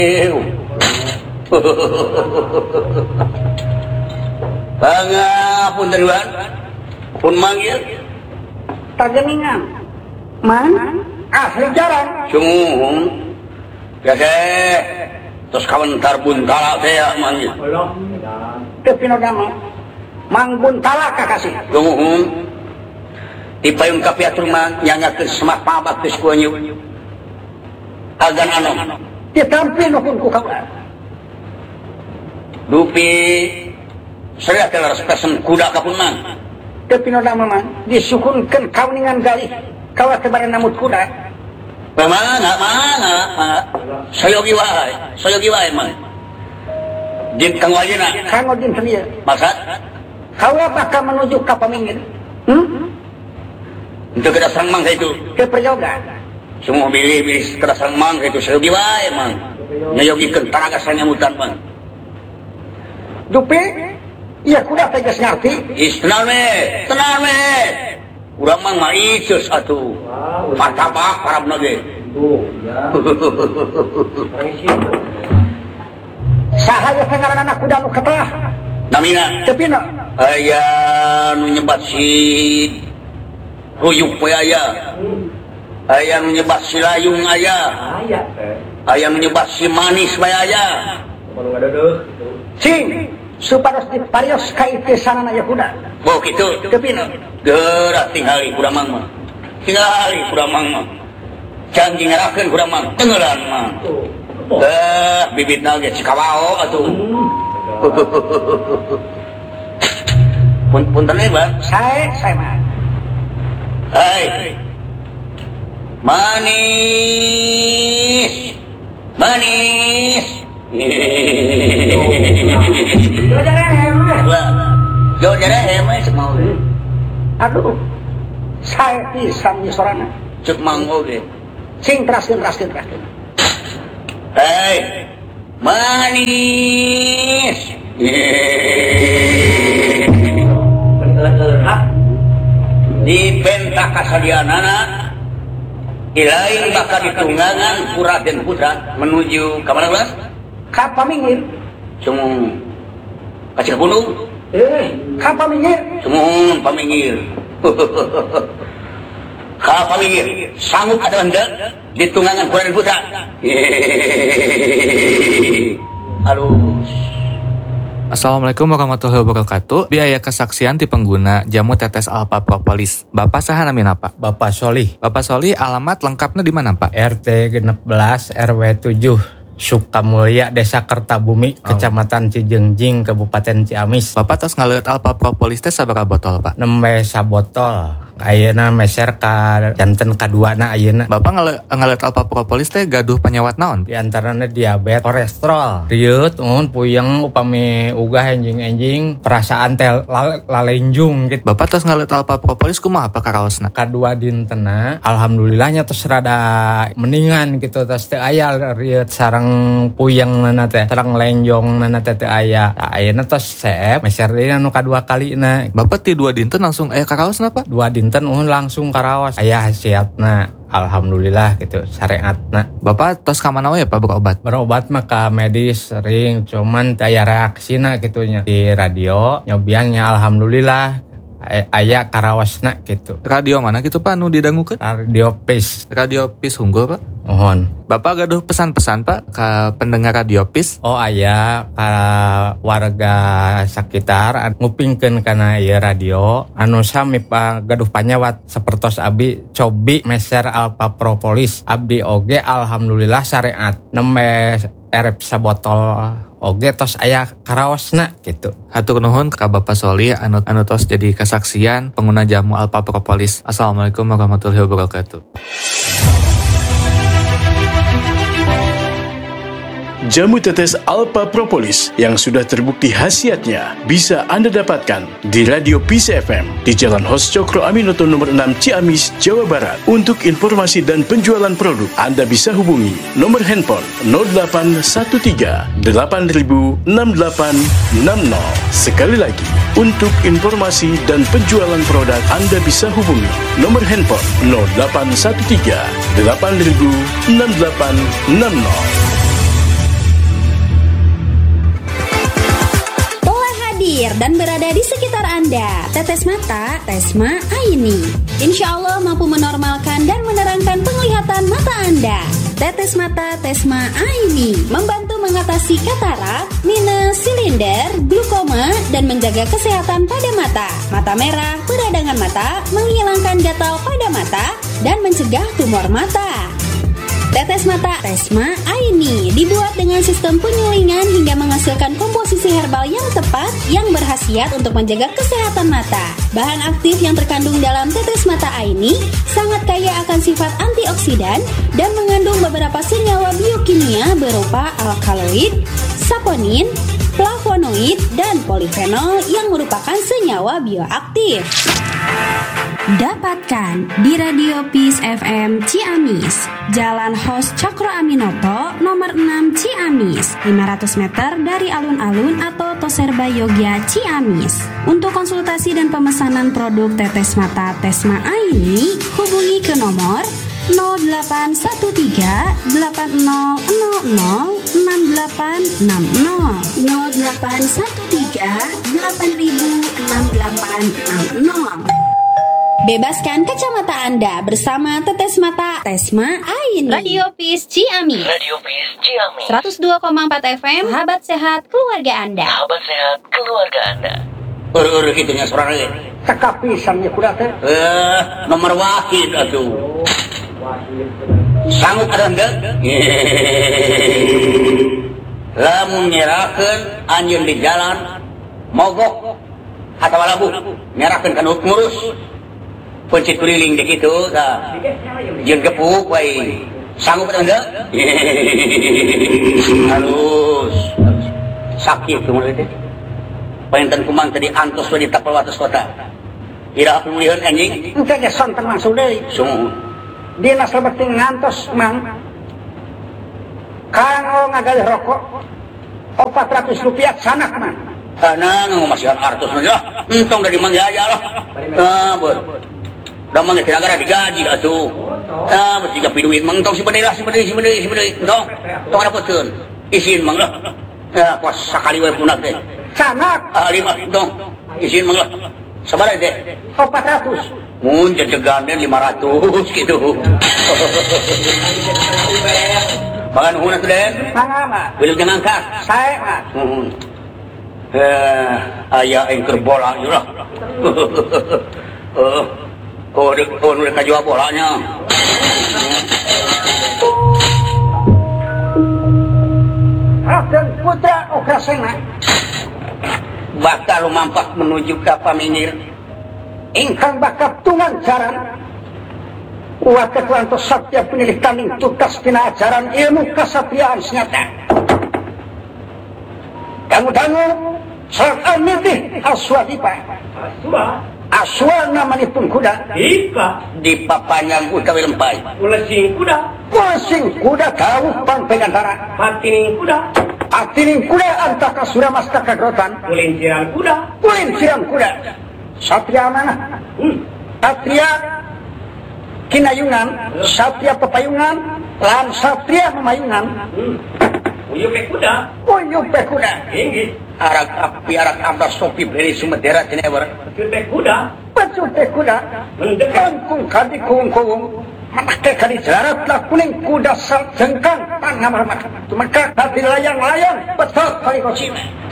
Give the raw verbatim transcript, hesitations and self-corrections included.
Pangapun dariwan pun manggil tageningan man asli jarang sungguh kese terus kawentar buntala saya manggil kepinodama mang buntala kakasih sungguh dipayung kapiatur mah nyangakeun semak pabak geus kuanyu agan anu ditampi nuhun ku kaula dupi saya telah pesen kuda kapun mang kepinodama man disukunkeun kauningan galih kawa tebaran namut kuda mana mana sayogi wae sayogi wae man din kang wajina kang odin sendiri maksud kaula bakal menuju ka pamingin hmm? Untuk kita serang mang itu ke prayoga semua pilih-pilih kita serang mang itu sayogi wae mang nyayogikeun tanaga sanyamutan mang dupe iya kuda tegas ngarti tenang me tenang me urang mang mah icus atuh martabak parabna ge sahaya sangaran anak kuda nu ketah namina tepina aya nu nyebat si ruyuk we aya aya nu nyebat si layung aya aya nu nyebat si manis we aya sing supados diparios ka ite sanana ya kuda bo kitu tepina gerak tingali kurang mang mah tingali kurang mang mah janji ngarakeun kurang mang tengeulan mah eh bibitna ge cikawao atuh pun punten we bang saya saya mah hai manis manis yo jare heme cek mau aduh saya pisan di sorana cek manggo ge sing teraskeun teraskeun teraskeun hei manis di pentak kasadianana ilain bakal ditunggangan pura dan putra menuju ke mana belas? Ka pamingir Sumung kacil gunung eh ka pamingir Sumung pamingir ka pamingir sanggup ada hendak ditunggangan pura dan putra halus. Assalamualaikum warahmatullahi wabarakatuh. Biaya kesaksian di pengguna jamu tetes alpha propolis. Bapak saha namina Pak? Bapak Solih. Bapak Solih, alamat lengkapnya di mana Pak? R T enam belas R W tujuh Sukamulya, Desa Kertabumi, oh. Kecamatan Cijengjing, Kabupaten Ciamis. Bapak tos ngaliat alpha propolis teh sabaraha botol Pak? Nembe sabotol. Ayeuna meser ka janten kaduana ayeuna. Bapak ngaliat alpha propolis teh gaduh penyewat naon? Di antaranya diabetes, kolesterol, riut, un puyeng upami ugah enjing-enjing, perasaan teh lalenjung gitu. Bapak tos ngaliat alpha propolis kumaha Pak karaosna? Kadua dintena alhamdulillahnya tos rada mendingan gitu, tos teu aya riut sareng puyeng nana teh, sareng lenjong nana teh teu aya. Nah, ayeuna tos seep meser deui anu kadua kalina. Bapak ti dua dinten langsung aya karaosna Pak? Dua dinten uhun langsung karaos aya hasiatna alhamdulillah gitu syariatna. Bapak tos ka mana we Pak berobat? Berobat mah ka medis sering cuman aya reaksina gitunya di radio nyobiannya alhamdulillah aya karaosna gitu. Radio mana gitu Pak nu didangukeun? Radio Pis. Radio Pis unggul Pak? Mohon. Bapak gaduh pesan-pesan Pak ke pendengar Radio Pis? Oh aya ka warga sekitar ngupingkeun kana ieu radio anu sami Pak gaduh panyawat sapertos abdi cobi meser alpha propolis abdi oge alhamdulillah syariat nembe erep sabotol oge tos aya karaosna gitu. Hatur nuhun ka Bapak Solih anu anu tos jadi kesaksian pengguna jamu alpha propolis. Assalamualaikum warahmatullahi wabarakatuh. Jamu tetes alpha propolis yang sudah terbukti khasiatnya bisa Anda dapatkan di Radio Peace F M di Jalan Hos Cokro Aminoto nomor enam Ciamis, Jawa Barat. Untuk informasi dan penjualan produk, Anda bisa hubungi nomor handphone nol delapan satu tiga delapan nol enam delapan enam nol. Sekali lagi, untuk informasi dan penjualan produk, Anda bisa hubungi nomor handphone nol delapan satu tiga delapan nol enam delapan enam nol. dan berada di sekitar Anda. Tetes mata, Tesma Aini. Insya Allah mampu menormalkan dan menerangkan penglihatan mata Anda. Tetes mata Tesma Aini membantu mengatasi katarak, minus, silinder, glukoma, dan menjaga kesehatan pada mata. Mata merah, peradangan mata, menghilangkan gatal pada mata, dan mencegah tumor mata. Tetes mata Tesma Aini dibuat dengan sistem penyulingan hingga menghasilkan komposisi herbal yang tepat yang berkhasiat untuk menjaga kesehatan mata. Bahan aktif yang terkandung dalam tetes mata Aini sangat kaya akan sifat antioksidan dan mengandung beberapa senyawa biokimia berupa alkaloid, saponin, flavonoid, dan polifenol yang merupakan senyawa bioaktif. Dapatkan di Radio Peace F M Ciamis, Jalan Hos Cokro Aminoto, nomor enam Ciamis, lima ratus meter dari alun-alun atau Toserba Yogya Ciamis. Untuk konsultasi dan pemesanan produk tetes mata Tesma Aini, hubungi ke nomor nol delapan satu tiga delapan nol nol nol enam delapan enam nol nol delapan satu tiga delapan enam delapan enam nol. Bebaskan kacamata Anda bersama tetes mata Tesma Aini. Radio Peace Ciamis. Radio Peace Ciamis. seratus dua koma empat F M. Sahabat sehat keluarga Anda. Sahabat sehat keluarga Anda. Ur-ur gitunya seorang ini. Cekapisan ya kuda teh. Eh, nomor wahid atuh. Sanggup ada enggak? Lamun nyerakeun anjeun di jalan mogok atawa labu nyerakeun kana ngurus pencit kuriling di kitu tah jeung gepuk wae sanggup ada enggak? Halus sakit tuh mulai teh painten kumang tadi antos we di tapal wates kota ira pemilihan anjing Engke ge sonten masuk deui. sung Dina sabeting ngantos mang kanggo ngagalih rokok empat ratus rupiah sanak mang. karena ngomasihan artos aja entong dari mangga aja lah ah ber udah mangga negara digaji atuh ah ber tiga piduit mang entong si bedai lah si bedai si bedai si bedai entong entong ada pekeun isin mang lah ya kuas sakali wae punah teh Sanak ahli mah entong isin mang lah sabaraha teh empat ratus. mun jejegannya lima ratus gitu Makan huna tu den Mangga mah. belum jangan angkat Sae mah. Hmm. Eh, ayah engker bola je lah. Oh, oh, dia, oh, dia jual bolanya. Raden Putra Okrasena. Bakal mampak menuju ke Paminir. Ingkang bakal tungan jaran. Waktu kuanto satya penilih kaning tukas pina ajaran ilmu kasatriaan senyata. Dangu-dangu serat al-milih aswadipa. Aswa? Aswa namanipun kuda. Dipa? Di papanyang utawi lempai. Ulasing kuda? Kuasing kuda tahu pang pegantara. Patining kuda? Atining kuda antaka suramastaka grotan. Kulinciran kuda? Kulinciran kuda. Satria mana? Hmm. Satria kinayungan, satria pepayungan, lan satria memayungan. Hmm. Uyup kuda? Uyup kuda. Inggih. Arak api arak abas sopi beri sumedera tinewer. Cutek kuda? Pacute kuda. Mendekat. Kangkung kadi kuung-kuung. Memakai kadi jarat lah kuning kuda sal jengkang tangan mermat. Maka kadi layang-layang betul kali kosime.